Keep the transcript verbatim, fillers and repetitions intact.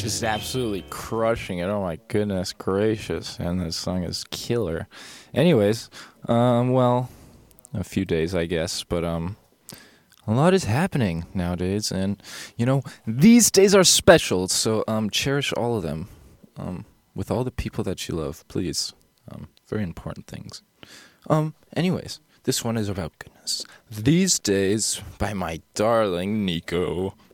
just absolutely crushing it. Oh my goodness gracious. And this song is killer. Anyways, um, well, a few days, I guess, but, um, a lot is happening nowadays, and, you know, these days are special, so, um, cherish all of them, um, with all the people that you love, please. Um, very important things. Um, anyways, this one is about goodness. These Days by my darling Nico.